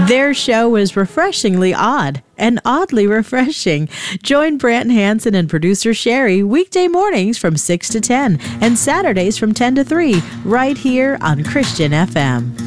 Their show is refreshingly odd and oddly refreshing. Join Brant Hansen and producer Sherry weekday mornings from 6 to 10 and Saturdays from 10 to 3 right here on Christian FM.